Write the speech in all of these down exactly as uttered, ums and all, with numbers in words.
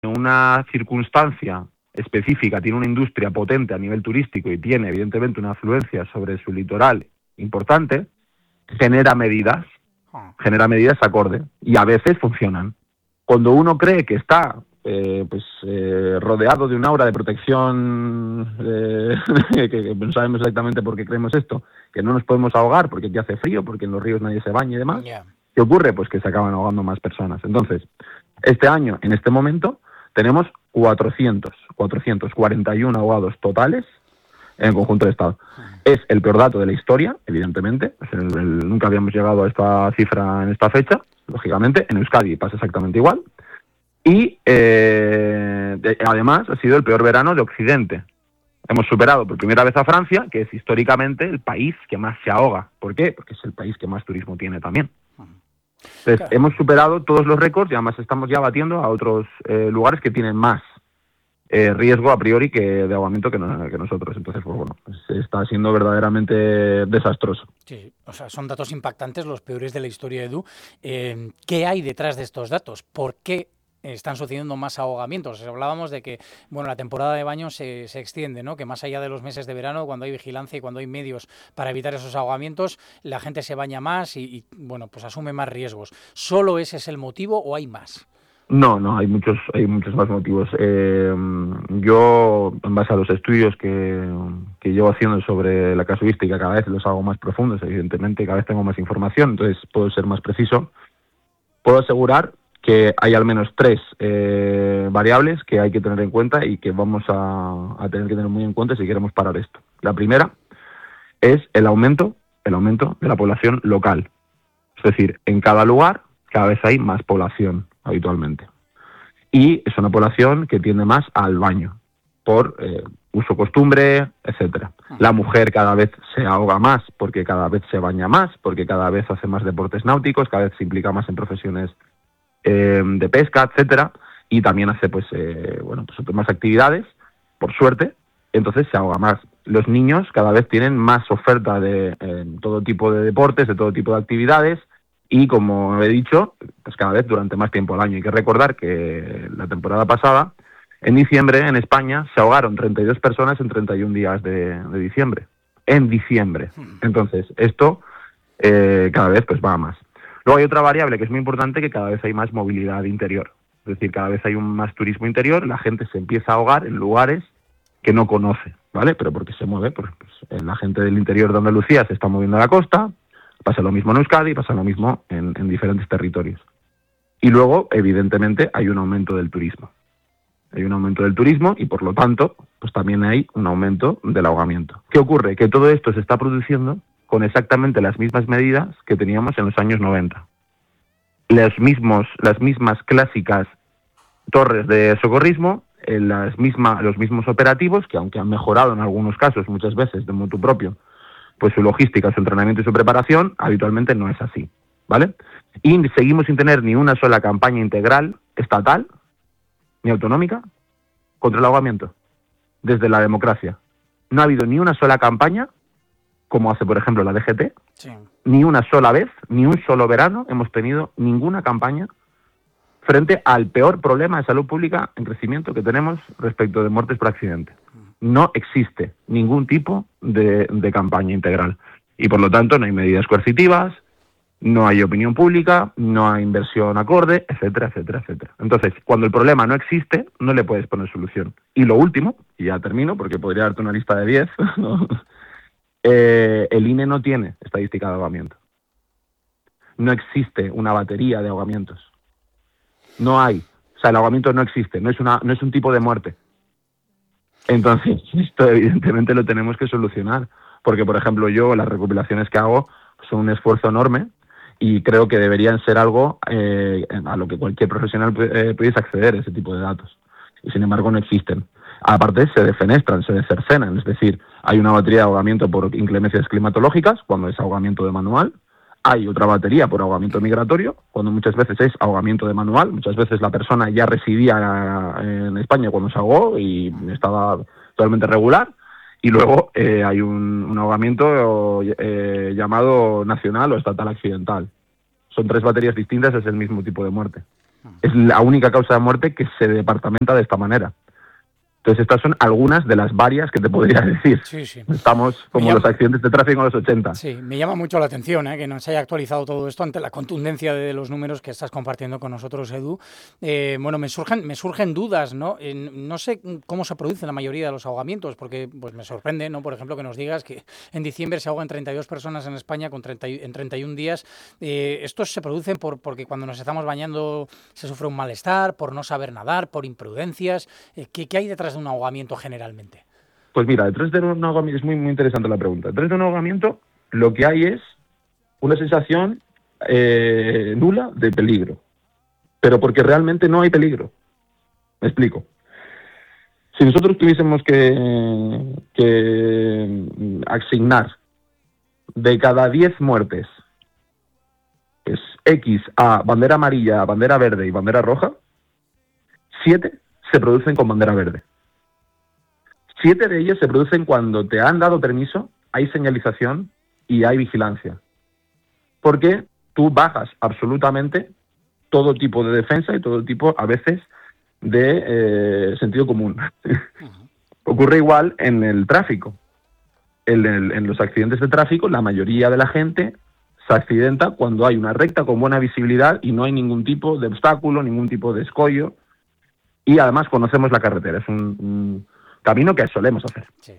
una circunstancia específica, tiene una industria potente a nivel turístico y tiene evidentemente una afluencia sobre su litoral importante, genera medidas, genera medidas acorde y a veces funcionan. Cuando uno cree que está eh, pues eh, rodeado de una aura de protección, eh, que, que no sabemos exactamente por qué creemos esto, que no nos podemos ahogar porque aquí hace frío, porque en los ríos nadie se baña y demás, Yeah. ¿qué ocurre? Pues que se acaban ahogando más personas. Entonces, este año, en este momento, tenemos cuatrocientos, cuatrocientos cuarenta y uno ahogados totales en el conjunto del Estado. Es el peor dato de la historia, evidentemente. Es el, el, nunca habíamos llegado a esta cifra en esta fecha, lógicamente. En Euskadi pasa exactamente igual. Y, eh, de, además, ha sido el peor verano de Occidente. Hemos superado por primera vez a Francia, que es históricamente el país que más se ahoga. ¿Por qué? Porque es el país que más turismo tiene también. Entonces, claro, hemos superado todos los récords y además estamos ya batiendo a otros eh, lugares que tienen más eh, riesgo a priori que de ahogamiento que, no, que nosotros. Entonces, pues bueno, pues está siendo verdaderamente desastroso. Sí, o sea, son datos impactantes, los peores de la historia, Edu. Eh, ¿Qué hay detrás de estos datos? ¿Por qué están sucediendo más ahogamientos? Hablábamos de que, bueno, la temporada de baño se, se extiende, ¿no? Que más allá de los meses de verano, cuando hay vigilancia y cuando hay medios para evitar esos ahogamientos, la gente se baña más y, y bueno, pues asume más riesgos. ¿Solo ese es el motivo o hay más? No, no, hay muchos, hay muchos más motivos. Eh, yo, en base a los estudios que, que llevo haciendo sobre la casuística, cada vez los hago más profundos, evidentemente, cada vez tengo más información, entonces puedo ser más preciso. Puedo asegurar que hay al menos tres eh, variables que hay que tener en cuenta y que vamos a, a tener que tener muy en cuenta si queremos parar esto. La primera es el aumento, el aumento de la población local. Es decir, en cada lugar cada vez hay más población habitualmente. Y es una población que tiende más al baño, por eh, uso, costumbre, etcétera. La mujer cada vez se ahoga más porque cada vez se baña más, porque cada vez hace más deportes náuticos, cada vez se implica más en profesiones eh, de pesca, etcétera, y también hace pues eh, bueno pues más actividades, por suerte, entonces se ahoga más. Los niños cada vez tienen más oferta de eh, todo tipo de deportes, de todo tipo de actividades, y como he dicho, pues cada vez durante más tiempo al año. Hay que recordar que la temporada pasada, en diciembre, en España, se ahogaron treinta y dos personas en treinta y un días de, de diciembre. En diciembre. Entonces, esto eh, cada vez pues va a más. Luego hay otra variable que es muy importante, que cada vez hay más movilidad interior. Es decir, cada vez hay un más turismo interior, la gente se empieza a ahogar en lugares que no conoce, ¿vale? Pero porque se mueve, pues, pues la gente del interior de Andalucía se está moviendo a la costa, pasa lo mismo en Euskadi, pasa lo mismo en, en diferentes territorios. Y luego, evidentemente, hay un aumento del turismo. Hay un aumento del turismo y, por lo tanto, pues también hay un aumento del ahogamiento. ¿Qué ocurre? Que todo esto se está produciendo con exactamente las mismas medidas que teníamos en los años noventa. Los mismos, las mismas clásicas torres de socorrismo, eh, las misma, los mismos operativos, que aunque han mejorado en algunos casos, muchas veces de motu propio, pues su logística, su entrenamiento y su preparación, habitualmente no es así, ¿vale? Y seguimos sin tener ni una sola campaña integral estatal, ni autonómica, contra el ahogamiento, desde la democracia. No ha habido ni una sola campaña, como hace, por ejemplo, la D G T, sí. Ni una sola vez, ni un solo verano hemos tenido ninguna campaña frente al peor problema de salud pública en crecimiento que tenemos respecto de muertes por accidente. No existe ningún tipo de, de campaña integral. Y por lo tanto no hay medidas coercitivas, no hay opinión pública, no hay inversión acorde, etcétera, etcétera, etcétera. Entonces, cuando el problema no existe, no le puedes poner solución. Y lo último, y ya termino porque podría darte una lista de diez, ¿no? eh, el I N E no tiene estadística de ahogamiento. No existe una batería de ahogamientos. No hay. O sea, el ahogamiento no existe, no es, una, no es un tipo de muerte. Entonces, esto evidentemente lo tenemos que solucionar, porque, por ejemplo, yo las recopilaciones que hago son un esfuerzo enorme y creo que deberían ser algo eh, a lo que cualquier profesional eh, pudiese acceder, ese tipo de datos. Y, sin embargo, no existen. Aparte, se defenestran, se decercenan, es decir, hay una batería de ahogamiento por inclemencias climatológicas, cuando es ahogamiento de manual. Hay otra batería por ahogamiento migratorio, cuando muchas veces es ahogamiento de manual. Muchas veces la persona ya residía en España cuando se ahogó y estaba totalmente regular. Y luego eh, hay un, un ahogamiento eh, llamado nacional o estatal accidental. Son tres baterías distintas, es el mismo tipo de muerte. Es la única causa de muerte que se departamenta de esta manera. Entonces estas son algunas de las varias que te podría decir. Sí, sí. Estamos como llama, los accidentes de tráfico en los ochenta. Sí, me llama mucho la atención ¿eh? que no se haya actualizado todo esto ante la contundencia de los números que estás compartiendo con nosotros, Edu. Eh, bueno, me surgen, me surgen dudas, ¿no? Eh, no sé cómo se producen la mayoría de los ahogamientos, porque pues me sorprende, ¿no? Por ejemplo, que nos digas que en diciembre se ahogan treinta y dos personas en España con treinta, en treinta y un días. Eh, ¿Estos se producen por, porque cuando nos estamos bañando se sufre un malestar, por no saber nadar, por imprudencias? Eh, ¿qué, ¿Qué hay detrás de un ahogamiento generalmente? Pues mira, detrás de un ahogamiento, es muy, muy interesante la pregunta. Detrás de un ahogamiento lo que hay es una sensación eh, nula de peligro, pero porque realmente no hay peligro. Me explico. Si nosotros tuviésemos que, que asignar de cada diez muertes, pues X a bandera amarilla, bandera verde y bandera roja, siete se producen con bandera verde. Siete de ellas se producen cuando te han dado permiso, hay señalización y hay vigilancia. Porque tú bajas absolutamente todo tipo de defensa y todo tipo, a veces, de eh, sentido común. Uh-huh. Ocurre igual en el tráfico. En, el, en los accidentes de tráfico, la mayoría de la gente se accidenta cuando hay una recta con buena visibilidad y no hay ningún tipo de obstáculo, ningún tipo de escollo. Y además conocemos la carretera. Es un... un camino que solemos hacer. Sí.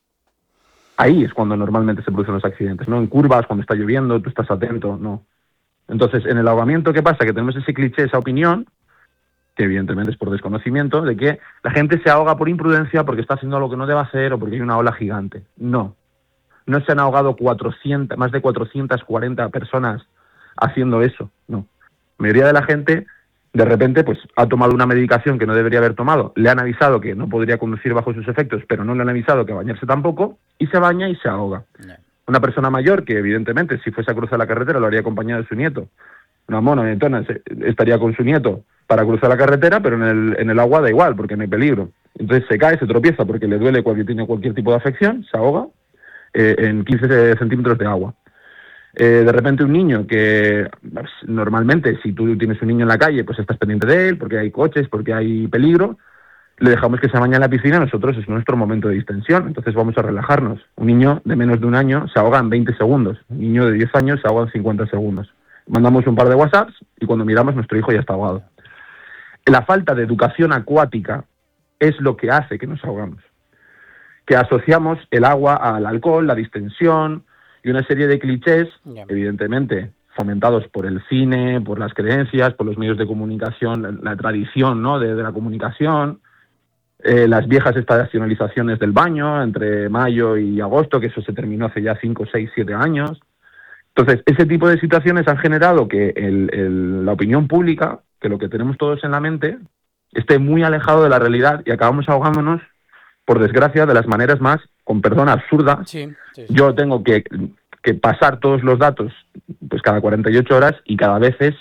Ahí es cuando normalmente se producen los accidentes, no en curvas, cuando está lloviendo, tú estás atento, no. Entonces, en el ahogamiento, ¿qué pasa? Que tenemos ese cliché, esa opinión, que evidentemente es por desconocimiento, de que la gente se ahoga por imprudencia porque está haciendo algo que no debe hacer o porque hay una ola gigante. No. No se han ahogado cuatrocientas, más de cuatrocientas cuarenta personas haciendo eso, no. La mayoría de la gente... de repente pues ha tomado una medicación que no debería haber tomado, le han avisado que no podría conducir bajo sus efectos, pero no le han avisado que bañarse tampoco, y se baña y se ahoga. No. Una persona mayor que evidentemente si fuese a cruzar la carretera lo haría acompañado de su nieto. Una mona netona estaría con su nieto para cruzar la carretera, pero en el, en el agua da igual, porque no hay peligro. Entonces se cae, se tropieza porque le duele cualquier, tiene cualquier tipo de afección, se ahoga eh, en quince centímetros de agua. Eh, de repente un niño que pues, normalmente si tú tienes un niño en la calle pues estás pendiente de él porque hay coches, porque hay peligro, le dejamos que se bañe en la piscina, nosotros es nuestro momento de distensión, entonces vamos a relajarnos. Un niño de menos de un año se ahoga en veinte segundos, un niño de diez años se ahoga en cincuenta segundos. Mandamos un par de WhatsApps y cuando miramos nuestro hijo ya está ahogado. La falta de educación acuática es lo que hace que nos ahogamos, que asociamos el agua al alcohol, la distensión y una serie de clichés, yeah. evidentemente fomentados por el cine, por las creencias, por los medios de comunicación, la, la tradición, ¿no? de, de la comunicación, eh, las viejas estacionalizaciones del baño entre mayo y agosto, que eso se terminó hace ya cinco, seis, siete años. Entonces, ese tipo de situaciones han generado que el, el, la opinión pública, que lo que tenemos todos en la mente, esté muy alejado de la realidad y acabamos ahogándonos, por desgracia, de las maneras más, con perdón, absurdas. Sí, sí, sí. Yo tengo que, que pasar todos los datos pues cada cuarenta y ocho horas y cada vez es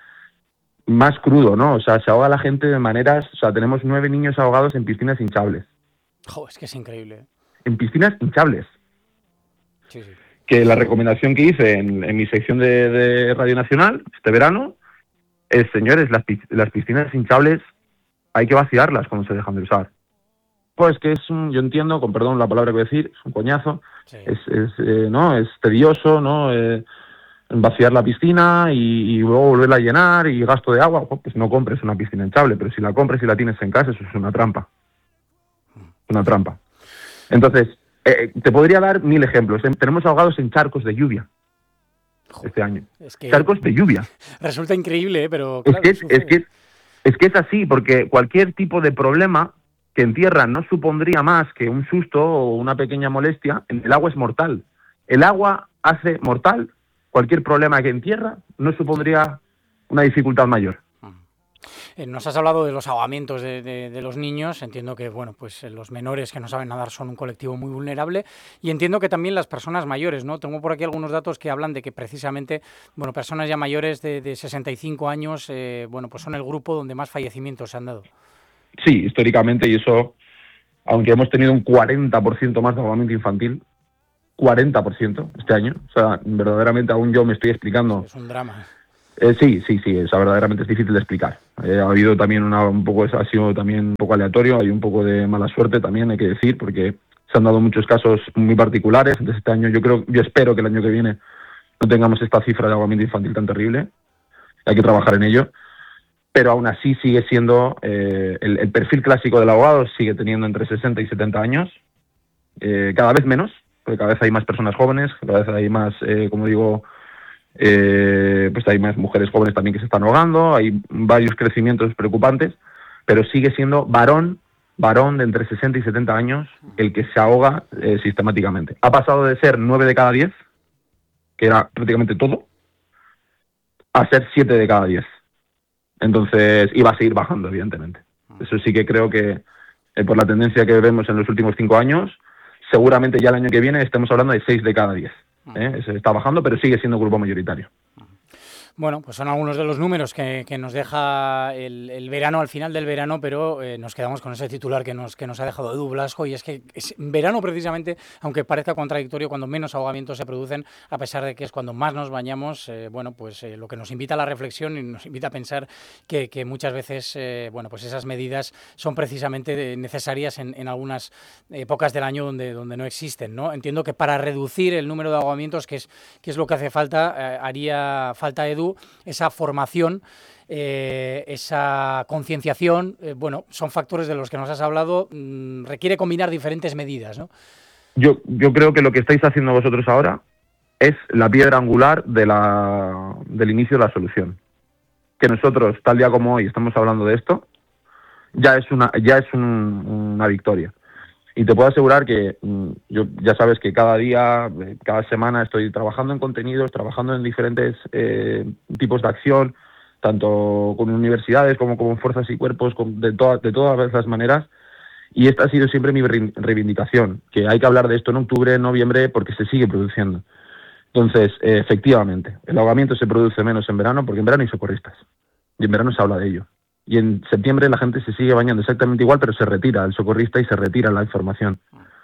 más crudo, ¿no? O sea, se ahoga la gente de maneras... O sea, tenemos nueve niños ahogados en piscinas hinchables. Jo, es que es increíble. En piscinas hinchables. Sí, sí. Que la recomendación que hice en, en mi sección de, de Radio Nacional este verano es, señores, las, las piscinas hinchables hay que vaciarlas cuando se dejan de usar. Pues que es un, yo entiendo, con perdón la palabra que voy a decir, es un coñazo, sí. es, es, eh, ¿no? es tedioso, ¿no? Eh, vaciar la piscina y, y luego volverla a llenar y gasto de agua, pues no compres una piscina hinchable, pero si la compres y la tienes en casa, eso es una trampa. Una trampa. Entonces, eh, te podría dar mil ejemplos. Tenemos ahogados en charcos de lluvia este año. Es que charcos de lluvia. Resulta increíble, ¿eh? Pero claro, es, que es, es, que, es que es así, porque cualquier tipo de problema que en tierra no supondría más que un susto o una pequeña molestia, en el agua es mortal. El agua hace mortal cualquier problema que en tierra no supondría una dificultad mayor. Eh, nos has hablado de los ahogamientos de, de, de los niños. Entiendo que bueno, pues los menores que no saben nadar son un colectivo muy vulnerable y entiendo que también las personas mayores, ¿no? Tengo por aquí algunos datos que hablan de que precisamente, bueno, personas ya mayores de, de sesenta y cinco años, eh, bueno, pues son el grupo donde más fallecimientos se han dado. Sí, históricamente, y eso, aunque hemos tenido un cuarenta por ciento más de ahogamiento infantil, cuarenta por ciento este año, o sea, verdaderamente aún yo me estoy explicando. Es un drama. Eh, sí, sí, sí, es verdaderamente es difícil de explicar. Eh, ha habido también una, un poco, ha sido también un poco aleatorio, hay un poco de mala suerte también, hay que decir, porque se han dado muchos casos muy particulares. Entonces este año yo creo, yo espero que el año que viene no tengamos esta cifra de ahogamiento infantil tan terrible. Hay que trabajar en ello. Pero aún así sigue siendo eh, el, el perfil clásico del ahogado, sigue teniendo entre sesenta y setenta años, eh, cada vez menos, porque cada vez hay más personas jóvenes, cada vez hay más, eh, como digo, eh, pues hay más mujeres jóvenes también que se están ahogando, hay varios crecimientos preocupantes, pero sigue siendo varón, varón de entre sesenta y setenta años el que se ahoga eh, sistemáticamente. Ha pasado de ser nueve de cada diez, que era prácticamente todo, a ser siete de cada diez. Entonces, iba a seguir bajando, evidentemente. Eso sí que creo que, eh, por la tendencia que vemos en los últimos cinco años, seguramente ya el año que viene estemos hablando de seis de cada diez. ¿eh? Se está bajando, pero sigue siendo grupo mayoritario. Bueno, pues son algunos de los números que, que nos deja el, el verano, al final del verano, pero eh, nos quedamos con ese titular que nos, que nos ha dejado Edu Blasco, y es que es verano precisamente, aunque parezca contradictorio, cuando menos ahogamientos se producen, a pesar de que es cuando más nos bañamos, eh, bueno, pues eh, lo que nos invita a la reflexión y nos invita a pensar que, que muchas veces, eh, bueno, pues esas medidas son precisamente necesarias en, en algunas épocas del año donde, donde no existen, ¿no? Entiendo que para reducir el número de ahogamientos, que es, que es lo que hace falta, eh, haría falta, Edu, esa formación, eh, esa concienciación, eh, bueno, son factores de los que nos has hablado, mmm, requiere combinar diferentes medidas, ¿no? Yo, yo creo que lo que estáis haciendo vosotros ahora es la piedra angular de la, del inicio de la solución. Que nosotros, tal día como hoy, estamos hablando de esto, ya es una, ya es un, una victoria. Y te puedo asegurar que yo, ya sabes que cada día, cada semana estoy trabajando en contenidos, trabajando en diferentes eh, tipos de acción, tanto con universidades como con fuerzas y cuerpos, con, de, to de todas las maneras. Y esta ha sido siempre mi reivindicación, que hay que hablar de esto en octubre, en noviembre, porque se sigue produciendo. Entonces, eh, efectivamente, el ahogamiento se produce menos en verano, porque en verano hay socorristas. Y en verano se habla de ello. Y en septiembre la gente se sigue bañando exactamente igual, pero se retira el socorrista y se retira la información.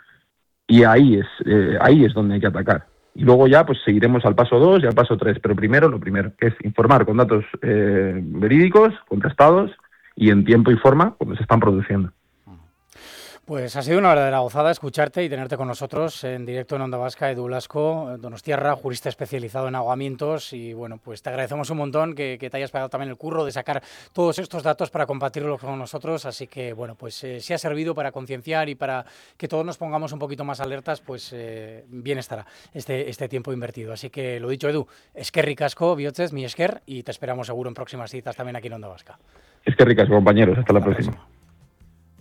Y ahí es, eh, ahí es donde hay que atacar. Y luego ya pues seguiremos al paso dos y al paso tres. Pero primero, lo primero, que es informar con datos eh, verídicos, contrastados y en tiempo y forma cuando se están produciendo. Pues ha sido una verdadera gozada escucharte y tenerte con nosotros en directo en Onda Vasca. Edu Blasco, donostiarra, jurista especializado en ahogamientos, y bueno, pues te agradecemos un montón que, que te hayas pegado también el curro de sacar todos estos datos para compartirlos con nosotros, así que bueno, pues eh, si ha servido para concienciar y para que todos nos pongamos un poquito más alertas, pues eh, bien estará este, este tiempo invertido. Así que lo dicho, Edu, eskerrik asko, bihotzez, mi esker, y te esperamos seguro en próximas citas también aquí en Onda Vasca. Eskerrik asko, compañeros, hasta la próxima.